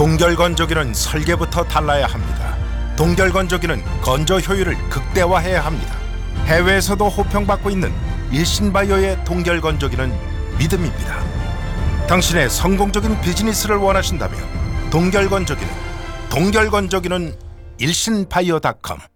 동결건조기는 설계부터 달라야 합니다. 동결건조기는 건조 효율을 극대화해야 합니다. 해외에서도 호평받고 있는 일신바이오의 동결건조기는 믿음입니다. 당신의 성공적인 비즈니스를 원하신다면 동결건조기는 일신바이오.com